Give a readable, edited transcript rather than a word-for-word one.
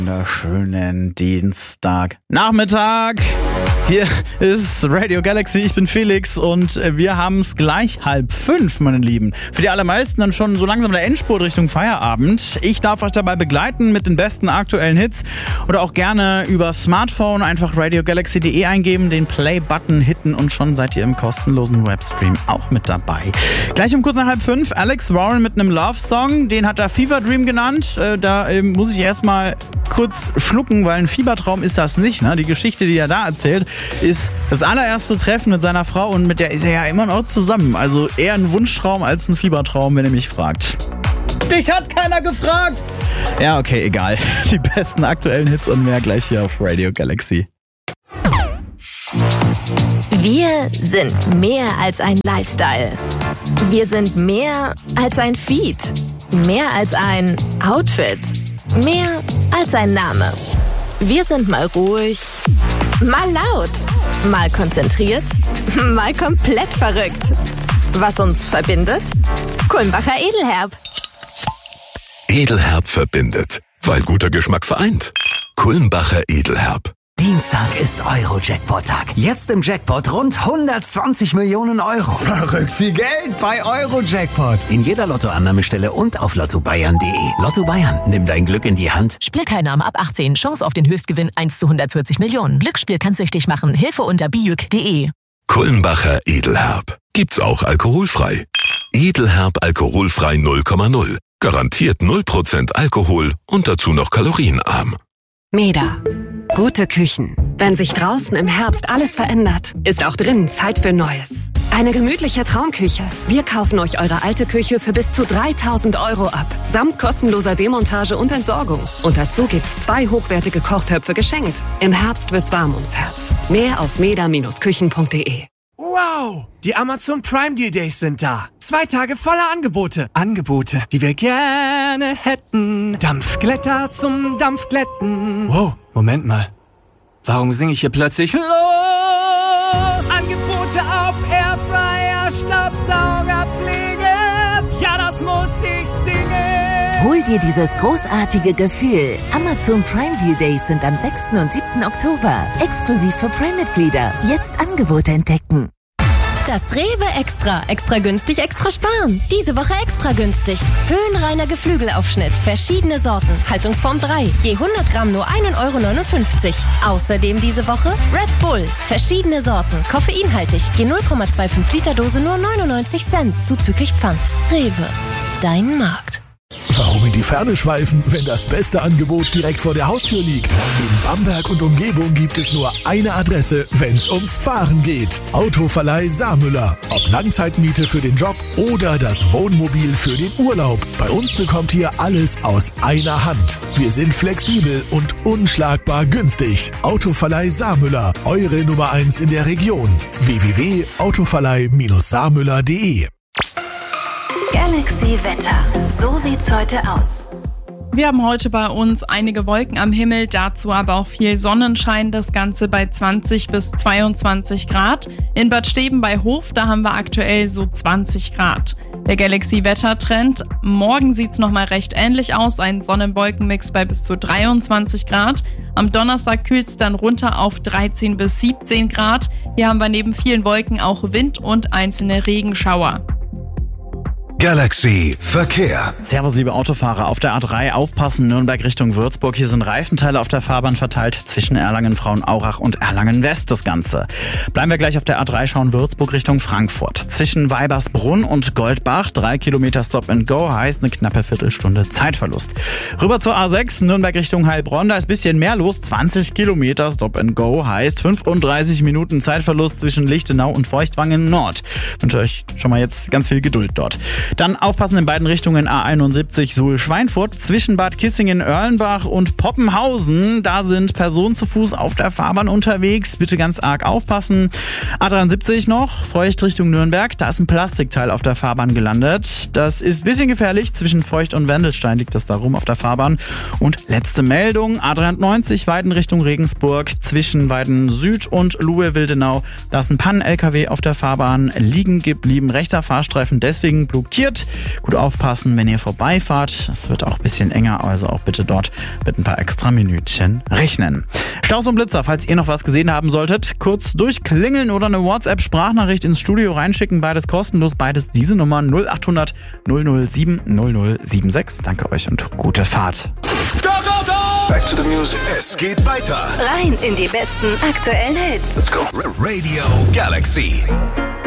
Schönen Dienstagnachmittag. Hier ist Radio Galaxy, ich bin Felix und wir haben es gleich 4:30, meine Lieben. Für die allermeisten dann schon so langsam der Endspurt Richtung Feierabend. Ich darf euch dabei begleiten mit den besten aktuellen Hits oder auch gerne über Smartphone einfach radiogalaxy.de eingeben, den Play-Button hitten und schon seid ihr im kostenlosen Webstream auch mit dabei. Gleich um kurz nach 4:30 Alex Warren mit einem Love-Song, den hat er Fever Dream genannt. Da muss ich erstmal kurz schlucken, weil ein Fiebertraum ist das nicht. Ne? Die Geschichte, die er da erzählt, ist das allererste Treffen mit seiner Frau und mit der ist er ja immer noch zusammen. Also eher ein Wunschtraum als ein Fiebertraum, wenn ihr mich fragt. Dich hat keiner gefragt! Ja, okay, egal. Die besten aktuellen Hits und mehr gleich hier auf Radio Galaxy. Wir sind mehr als ein Lifestyle. Wir sind mehr als ein Feed. Mehr als ein Outfit. Mehr als ein Name. Wir sind mal ruhig, mal laut, mal konzentriert, mal komplett verrückt. Was uns verbindet? Kulmbacher Edelherb. Edelherb verbindet, weil guter Geschmack vereint. Kulmbacher Edelherb. Dienstag ist Euro-Jackpot-Tag. Jetzt im Jackpot rund 120 Millionen Euro. Verrückt viel Geld bei Euro-Jackpot. In jeder Lottoannahmestelle und auf lottobayern.de. Lotto Bayern, nimm dein Glück in die Hand. Spielteilnahme ab 18. Chance auf den Höchstgewinn 1 zu 140 Millionen. Glücksspiel kann süchtig machen. Hilfe unter biüc.de. Kulmbacher Edelherb. Gibt's auch alkoholfrei. Edelherb alkoholfrei 0,0. Garantiert 0% Alkohol und dazu noch kalorienarm. Meda. Gute Küchen. Wenn sich draußen im Herbst alles verändert, ist auch drinnen Zeit für Neues. Eine gemütliche Traumküche. Wir kaufen euch eure alte Küche für bis zu 3.000 Euro ab. Samt kostenloser Demontage und Entsorgung. Und dazu gibt's 2 hochwertige Kochtöpfe geschenkt. Im Herbst wird's warm ums Herz. Mehr auf meda-küchen.de. Wow! Die Amazon Prime Deal Days sind da. 2 Tage voller Angebote. Angebote, die wir gerne hätten. Dampfglätter zum Dampfglätten. Wow, Moment mal. Warum singe ich hier plötzlich los? Angebote auf Airfryer, Staubsaugerpflege. Ja, das muss ich singen. Hol dir dieses großartige Gefühl. Amazon Prime Deal Days sind am 6. und 7. Oktober. Exklusiv für Prime-Mitglieder. Jetzt Angebote entdecken. Das Rewe Extra. Extra günstig, extra sparen. Diese Woche extra günstig. Höhenreiner Geflügelaufschnitt. Verschiedene Sorten. Haltungsform 3. Je 100 Gramm nur 1,59 €. Außerdem diese Woche Red Bull. Verschiedene Sorten. Koffeinhaltig. Je 0,25 Liter Dose nur 99 Cent. Zuzüglich Pfand. Rewe. Dein Markt. Warum in die Ferne schweifen, wenn das beste Angebot direkt vor der Haustür liegt? In Bamberg und Umgebung gibt es nur eine Adresse, wenn's ums Fahren geht. Autoverleih Saarmüller. Ob Langzeitmiete für den Job oder das Wohnmobil für den Urlaub. Bei uns bekommt ihr alles aus einer Hand. Wir sind flexibel und unschlagbar günstig. Autoverleih Saarmüller. Eure Nummer 1 in der Region. www.autoverleih-saarmüller.de. Galaxy Wetter. So sieht's heute aus. Wir haben heute bei uns einige Wolken am Himmel, dazu aber auch viel Sonnenschein, das Ganze bei 20 bis 22 Grad. In Bad Steben bei Hof, da haben wir aktuell so 20 Grad. Der Galaxy-Wettertrend, morgen sieht's nochmal recht ähnlich aus, ein Sonnen-Wolken-Mix bei bis zu 23 Grad. Am Donnerstag kühlt's dann runter auf 13 bis 17 Grad. Hier haben wir neben vielen Wolken auch Wind und einzelne Regenschauer. Galaxy Verkehr. Servus, liebe Autofahrer. Auf der A3 aufpassen, Nürnberg Richtung Würzburg. Hier sind Reifenteile auf der Fahrbahn verteilt zwischen Erlangen-Frauenaurach und Erlangen-West das Ganze. Bleiben wir gleich auf der A3, schauen Würzburg Richtung Frankfurt. Zwischen Weibersbrunn und Goldbach 3 Kilometer Stop and Go, heißt eine knappe Viertelstunde Zeitverlust. Rüber zur A6, Nürnberg Richtung Heilbronn, da ist ein bisschen mehr los. 20 Kilometer Stop and Go, heißt 35 Minuten Zeitverlust zwischen Lichtenau und Feuchtwangen Nord. Ich wünsche euch schon mal jetzt ganz viel Geduld dort. Dann aufpassen in beiden Richtungen A71 Suhl-Schweinfurt zwischen Bad Kissingen-Erlenbach und Poppenhausen. Da sind Personen zu Fuß auf der Fahrbahn unterwegs. Bitte ganz arg aufpassen. A73 noch, Feucht Richtung Nürnberg. Da ist ein Plastikteil auf der Fahrbahn gelandet. Das ist ein bisschen gefährlich. Zwischen Feucht und Wendelstein liegt das da rum auf der Fahrbahn. Und letzte Meldung, A93 Weiden Richtung Regensburg zwischen Weiden Süd und Luhe-Wildenau. Da ist ein Pannen-LKW auf der Fahrbahn liegen geblieben. Rechter Fahrstreifen deswegen blockiert. blockiert. Gut aufpassen, wenn ihr vorbeifahrt. Es wird auch ein bisschen enger, also auch bitte dort mit ein paar extra Minütchen rechnen. Staus und Blitzer, falls ihr noch was gesehen haben solltet, kurz durchklingeln oder eine WhatsApp-Sprachnachricht ins Studio reinschicken. Beides kostenlos, beides diese Nummer 0800 007 0076. Danke euch und gute Fahrt. Go, go, go! Back to the music. Es geht weiter. Rein in die besten aktuellen Hits. Let's go. Radio Galaxy.